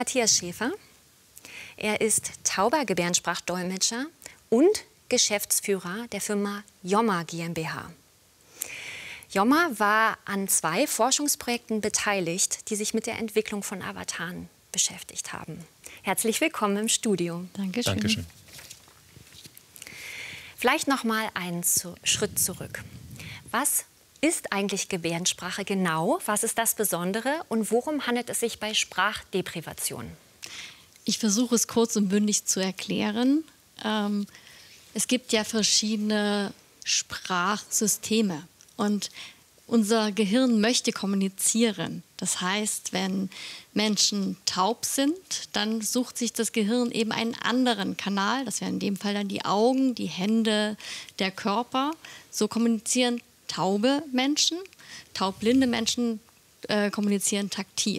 Matthias Schäfer. Er ist tauber Gebärdensprachdolmetscher und Geschäftsführer der Firma Jomma GmbH. Jomma war an 2 Forschungsprojekten beteiligt, die sich mit der Entwicklung von Avataren beschäftigt haben. Herzlich willkommen im Studio. Dankeschön. Dankeschön. Vielleicht noch mal einen Schritt zurück. Was ist eigentlich Gebärdensprache genau? Was ist das Besondere? Und worum handelt es sich bei Sprachdeprivation? Ich versuche es kurz und bündig zu erklären. Es gibt ja verschiedene Sprachsysteme und unser Gehirn möchte kommunizieren. Das heißt, wenn Menschen taub sind, dann sucht sich das Gehirn eben einen anderen Kanal. Das wären in dem Fall dann die Augen, die Hände, der Körper. So kommunizieren taube Menschen. Taubblinde Menschen kommunizieren taktil.